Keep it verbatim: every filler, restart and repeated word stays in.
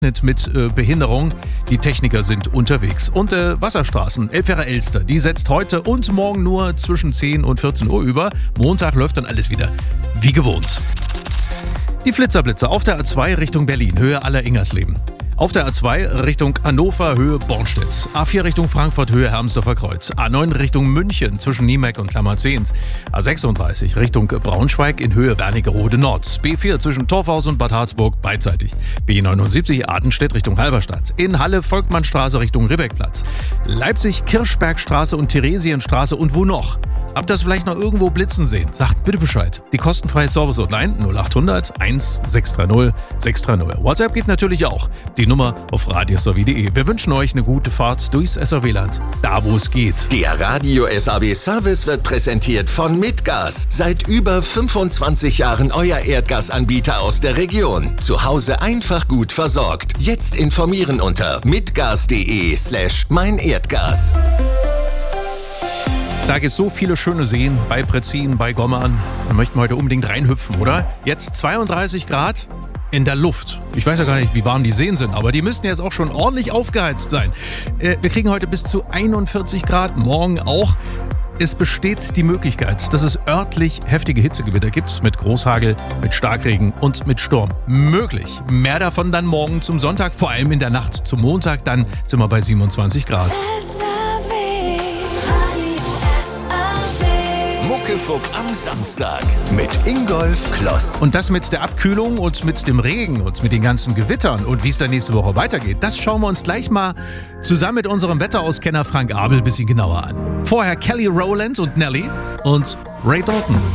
mit äh, Behinderung. Die Techniker sind unterwegs. Und äh, Wasserstraßen, Elfjährer Elster, die setzt heute und morgen nur zwischen zehn und vierzehn Uhr über. Montag läuft dann alles wieder wie gewohnt. Die Flitzerblitze auf der A zwei Richtung Berlin, Höhe Aller-Ingersleben. Auf der A zwei Richtung Hannover, Höhe Bornstedt. A vier Richtung Frankfurt, Höhe Hermsdorfer Kreuz. A neun Richtung München zwischen Niemeck und Klammerzehns. A sechsunddreißig Richtung Braunschweig in Höhe Wernigerode Nord. B vier zwischen Torfhaus und Bad Harzburg beidseitig. B neunundsiebzig Adenstedt Richtung Halberstadt. In Halle Volkmannstraße Richtung Ribbeckplatz. Leipzig Kirchbergstraße und Theresienstraße und wo noch? Habt ihr das vielleicht noch irgendwo blitzen sehen? Sagt bitte Bescheid. Die kostenfreie Service-Hotline null acht hundert eins sechs drei null sechs drei null. WhatsApp geht natürlich auch. Die Nummer auf radios punkt de. Wir wünschen euch eine gute Fahrt durchs S R W-Land. Da, wo es geht. Der Radio S A W-Service wird präsentiert von Mitgas. Seit über fünfundzwanzig Jahren euer Erdgasanbieter aus der Region. Zu Hause einfach gut versorgt. Jetzt informieren unter mitgas.de slash mein Erdgas. Da gibt es so viele schöne Seen bei Pretzin, bei Gommern. Da möchten wir heute unbedingt reinhüpfen, oder? Jetzt zweiunddreißig Grad in der Luft. Ich weiß ja gar nicht, wie warm die Seen sind, aber die müssten jetzt auch schon ordentlich aufgeheizt sein. Äh, wir kriegen heute bis zu einundvierzig Grad, morgen auch. Es besteht die Möglichkeit, dass es örtlich heftige Hitzegewitter gibt mit Großhagel, mit Starkregen und mit Sturm. Möglich. Mehr davon dann morgen zum Sonntag, vor allem in der Nacht zum Montag. Dann sind wir bei siebenundzwanzig Grad. Muckefuck am Samstag mit Ingolf Kloss. Und das mit der Abkühlung und mit dem Regen und mit den ganzen Gewittern und wie es dann nächste Woche weitergeht, das schauen wir uns gleich mal zusammen mit unserem Wetterauskenner Frank Abel ein bisschen genauer an. Vorher Kelly Rowland und Nelly und Ray Dalton.